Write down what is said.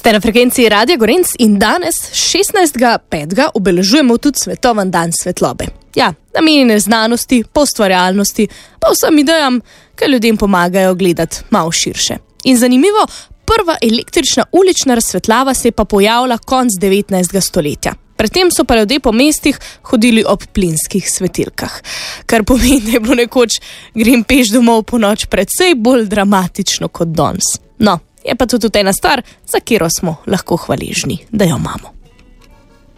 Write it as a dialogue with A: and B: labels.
A: Ste na frekvenciji Radia Gorenc in danes, 16.5. obeležujemo tudi Svetoven dan svetlobe. Ja, namenjene znanosti, poustvarjalnosti, pa vsem idejam, ki ljudem pomagajo gledati malo širše. In zanimivo, prva električna ulična razsvetljava se je pa pojavila konec 19. stoletja. Predtem so pa ljudje po mestih hodili ob plinskih svetilkah, kar pomeni, da je bilo nekoč grem peš domov po noč precej bolj dramatično kot danes. No, je pa tudi ena stvar, za katero smo lahko hvaležni, da jo imamo.